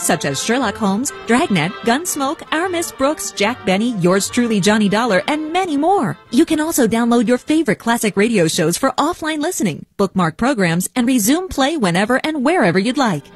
such as Sherlock Holmes, Dragnet, Gunsmoke, Our Miss Brooks, Jack Benny, Yours Truly Johnny Dollar, and many more. You can also download your favorite classic radio shows for offline listening, bookmark programs, and resume play whenever and wherever you'd like.